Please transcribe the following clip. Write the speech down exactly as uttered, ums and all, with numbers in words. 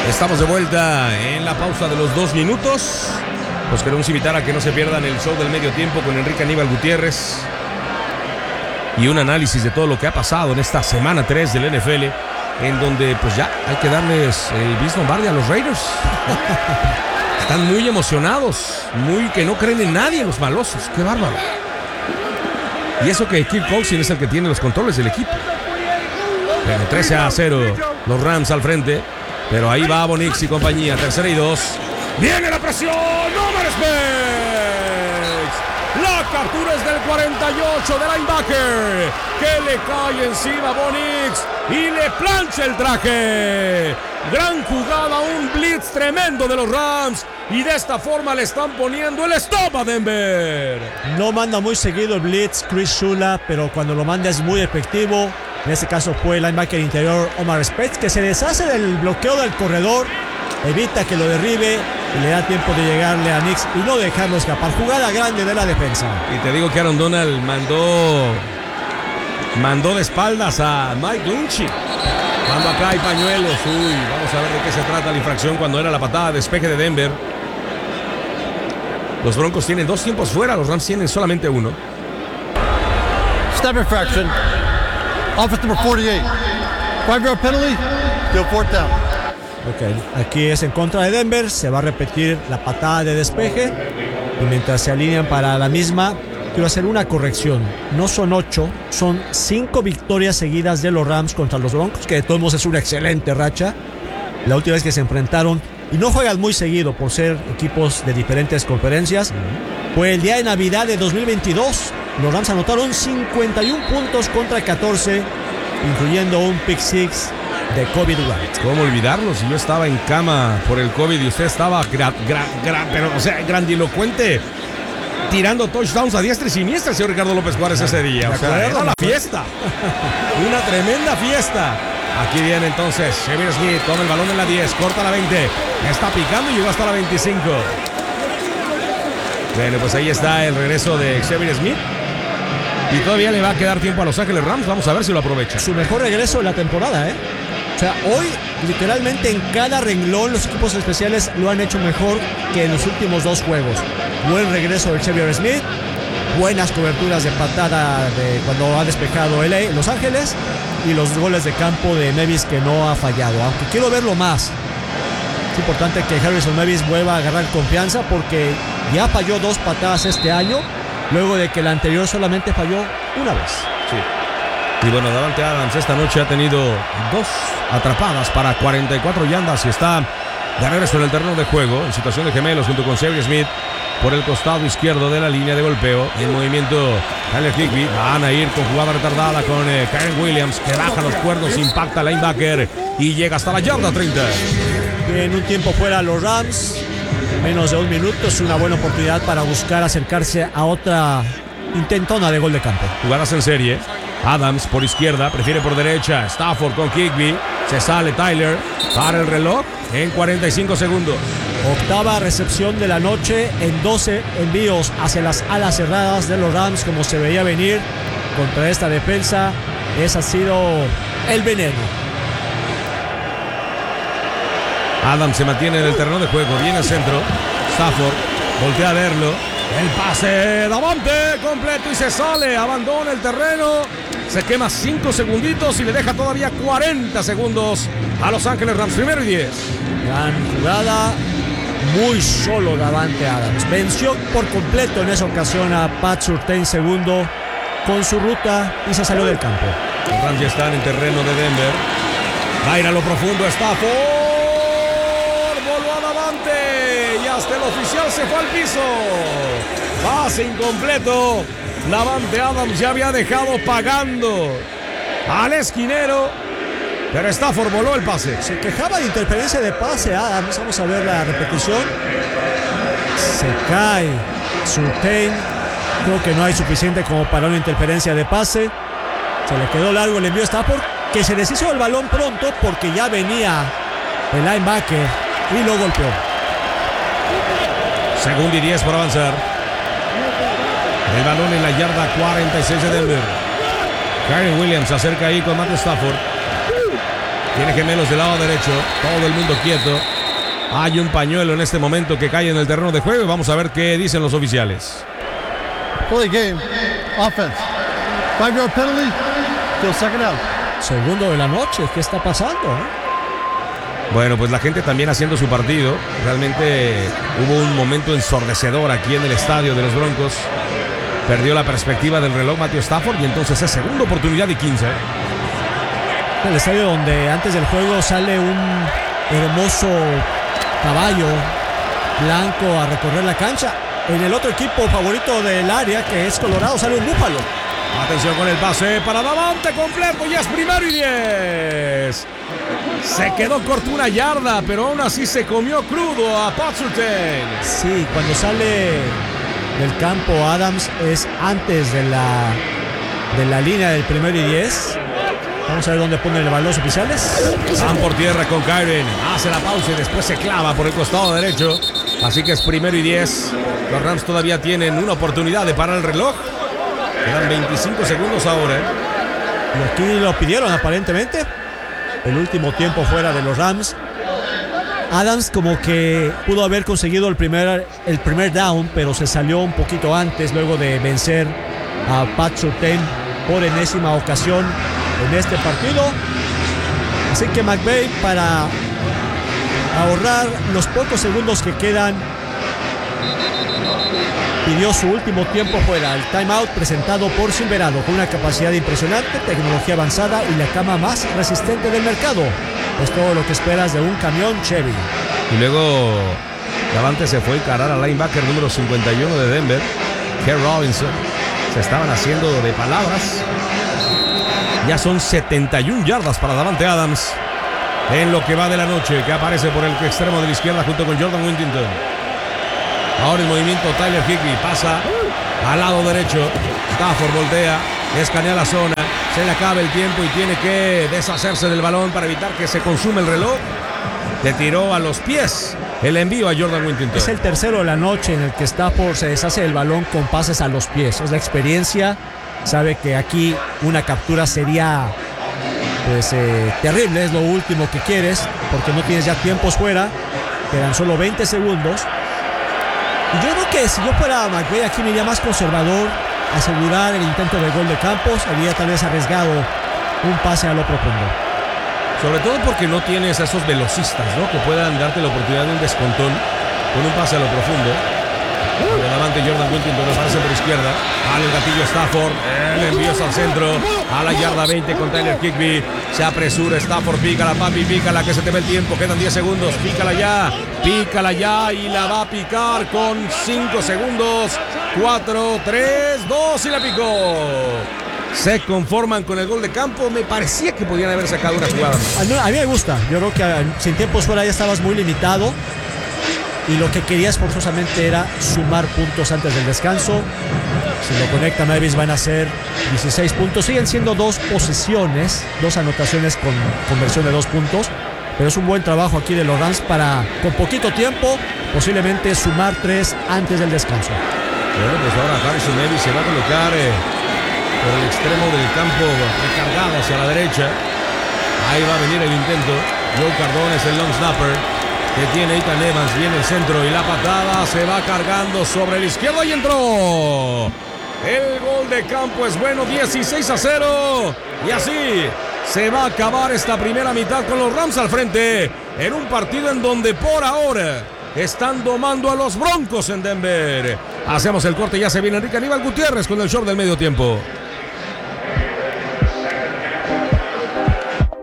Estamos de vuelta en la pausa de los dos minutos. Los queremos invitar a que no se pierdan el show del medio tiempo con Enrique Aníbal Gutiérrez y un análisis de todo lo que ha pasado en esta semana tres del N F L, en donde pues ya hay que darles el bis Lombardi a los Raiders. Están muy emocionados, muy que no creen en nadie los malosos. ¡Qué bárbaro! Y eso que Kirk Cousins es el que tiene los controles del equipo. Pero trece a cero, los Rams al frente. Pero ahí va Bonix y compañía, tercera y dos. ¡Viene la presión! ¡Omar Speights! La captura es del cuarenta y ocho de linebacker, que le cae encima a Bonix y le plancha el traje. Gran jugada, un blitz tremendo de los Rams, y de esta forma le están poniendo el stop a Denver. No manda muy seguido el blitz Chris Shula, pero cuando lo manda es muy efectivo. En este caso fue el linebacker interior Omar Speights, que se deshace del bloqueo del corredor, evita que lo derribe y le da tiempo de llegarle a Nix y no dejarlo escapar. Jugada grande de la defensa. Y te digo que Aaron Donald mandó mandó de espaldas a Mike Glinchey. Cuando acá hay pañuelos. Uy, vamos a ver de qué se trata la infracción cuando era la patada de despeje de Denver. Los Broncos tienen dos tiempos fuera, los Rams tienen solamente uno. Step infraction. Offense number forty-eight. Five yard penalty. Still fourth down. Ok, aquí es en contra de Denver. Se va a repetir la patada de despeje. Y mientras se alinean para la misma, quiero hacer una corrección. No son ocho, son cinco victorias seguidas de los Rams contra los Broncos, que de todos modos es una excelente racha. La última vez que se enfrentaron, y no juegan muy seguido por ser equipos de diferentes conferencias, fue el día de Navidad de dos mil veintidós. Los Rams anotaron cincuenta y uno puntos contra catorce, incluyendo un pick six de Kobe Durant. ¿Cómo olvidarlo? Si yo estaba en cama por el COVID y usted estaba gra, gra, gra, pero, o sea, grandilocuente, tirando touchdowns a diestra y siniestra, el señor Ricardo López Juárez ese día. O sea, era una fiesta. Una tremenda fiesta. Aquí viene entonces Xavier Smith, toma el balón en la diez, corta la veinte, está picando y llegó hasta la veinticinco. Bueno, pues ahí está el regreso de Xavier Smith. Y todavía le va a quedar tiempo a Los Ángeles Rams. Vamos a ver si lo aprovecha. Su mejor regreso de la temporada, ¿eh? O sea, hoy literalmente en cada renglón los equipos especiales lo han hecho mejor que en los últimos dos juegos. Buen regreso de Xavier Smith, buenas coberturas de patada de cuando ha despejado L A, Los Ángeles, y los goles de campo de Mevis que no ha fallado. Aunque quiero verlo más. Es importante que Harrison Mevis vuelva a agarrar confianza porque ya falló dos patadas este año, luego de que la anterior solamente falló una vez. Sí. Y bueno, Davante Adams esta noche ha tenido dos atrapadas para cuarenta y cuatro yardas y está de regreso en el terreno de juego, en situación de gemelos junto con Xavier Smith por el costado izquierdo de la línea de golpeo. En movimiento Tyler Higbee, van a ir con jugada retardada con eh, Karen Williams, que baja los cuernos, impacta al linebacker y llega hasta la yarda treinta. En un tiempo fuera los Rams, menos de un minuto, es una buena oportunidad para buscar acercarse a otra intentona de gol de campo. Jugadas en serie. Adams por izquierda, prefiere por derecha. Stafford con Higbee, se sale Tyler, para el reloj en cuarenta y cinco segundos. Octava recepción de la noche en doce envíos hacia las alas cerradas de los Rams, como se veía venir contra esta defensa. Ese ha sido el veneno. Adams se mantiene en el terreno de juego, viene al centro. Stafford voltea a verlo. El pase, Davante, completo y se sale, abandona el terreno. Se quema cinco segunditos y le deja todavía cuarenta segundos a Los Ángeles Rams. Primero y diez. Gran jugada, muy solo Davante Adams. Venció por completo en esa ocasión a Pat Surtain segundo con su ruta y se salió del campo. Los Rams ya están en terreno de Denver. Va a ir a lo profundo Stafford. Y hasta el oficial se fue al piso. Pase incompleto. Davante Adams ya había dejado pagando al esquinero, pero Stafford voló el pase. Se quejaba de interferencia de pase Adams. Vamos a ver la repetición. Se cae Surtain. Creo que no hay suficiente como para una interferencia de pase. Se le quedó largo el envío a Stafford, que se deshizo del balón pronto porque ya venía el linebacker y lo golpeó. Segundo y diez por avanzar. El balón en la yarda cuarenta y seis de Denver. Karen Williams se acerca ahí con Matt Stafford. Tiene gemelos del lado derecho. Todo el mundo quieto. Hay un pañuelo en este momento que cae en el terreno de juego y vamos a ver qué dicen los oficiales. Play game. Offense. Five yard penalty. Till second down. Segundo de la noche, ¿qué está pasando? eh? Bueno, pues la gente también haciendo su partido. Realmente hubo un momento ensordecedor aquí en el estadio de los Broncos. Perdió la perspectiva del reloj Matthew Stafford y entonces es segunda oportunidad y quince. El estadio donde antes del juego sale un hermoso caballo blanco a recorrer la cancha. En el otro equipo favorito del área, que es Colorado, sale un búfalo. Atención con el pase para Davante completo, ya es primero y diez. Se quedó corto una yarda, pero aún así se comió crudo a Pat Surtain. Sí, cuando sale del campo Adams es antes de la, de la línea del primero y diez. Vamos a ver dónde ponen el balón los oficiales. Van por tierra con Kyren. Hace la pausa y después se clava por el costado derecho. Así que es primero y diez. Los Rams todavía tienen una oportunidad de parar el reloj. Quedan veinticinco segundos ahora. Y aquí lo pidieron aparentemente. El último tiempo fuera de los Rams. Adams como que pudo haber conseguido el primer, el primer down, pero se salió un poquito antes luego de vencer a Pat Surtain por enésima ocasión en este partido. Así que McVay, para ahorrar los pocos segundos que quedan, pidió su último tiempo fuera. El timeout presentado por Silverado, con una capacidad impresionante, tecnología avanzada y la cama más resistente del mercado. Es todo lo que esperas de un camión Chevy. Y luego Davante se fue a encarar al linebacker número cincuenta y uno de Denver, Kerr Robinson. Se estaban haciendo de palabras. Ya son setenta y una yardas para Davante Adams en lo que va de la noche, que aparece por el extremo de la izquierda junto con Jordan Whittington. Ahora el movimiento Tyler Higbee pasa al lado derecho. Stafford voltea, escanea la zona, se le acaba el tiempo y tiene que deshacerse del balón para evitar que se consume el reloj. Le tiró a los pies el envío a Jordan Whittington. Es el tercero de la noche en el que Stafford se deshace del balón con pases a los pies. Es la experiencia. Sabe que aquí una captura sería pues eh, terrible. Es lo último que quieres porque no tienes ya tiempos fuera. Quedan solo veinte segundos. Y yo creo que si yo fuera McVay, aquí me iría más conservador, asegurar el intento de gol de campo. Habría tal vez arriesgado un pase a lo profundo. Sobre todo porque no tienes a esos velocistas, ¿no?, que puedan darte la oportunidad de un descontón con un pase a lo profundo. De Davante Jordan Whittington me parece por izquierda. Al el gatillo Stafford. El envío es al centro. A la yarda veinte con Tyler Higbee. Se apresura Stafford. Pícala, papi, pícala, que se te ve el tiempo. Quedan diez segundos. Pícala ya. Pícala ya. Y la va a picar con cinco segundos. cuatro, tres, dos y la picó. Se conforman con el gol de campo. Me parecía que podían haber sacado una jugada. A mí me gusta. Yo creo que sin tiempos fuera ya estabas muy limitado. Y lo que querías forzosamente era sumar puntos antes del descanso. Si lo conecta Mavis van a ser dieciséis puntos. Siguen siendo dos posesiones, dos anotaciones con conversión de dos puntos. Pero es un buen trabajo aquí de los Rams para, con poquito tiempo, posiblemente sumar tres antes del descanso. Bueno, pues ahora Harrison Mavis se va a colocar eh, por el extremo del campo, recargado hacia la derecha. Ahí va a venir el intento. Joe Cardone es el long snapper. Que tiene Ethan Evans, viene el centro y la patada se va cargando sobre el izquierdo y entró. El gol de campo es bueno, dieciséis a cero. Y así se va a acabar esta primera mitad con los Rams al frente en un partido en donde por ahora están domando a los Broncos en Denver. Hacemos el corte, ya se viene Enrique Aníbal Gutiérrez con el show del medio tiempo.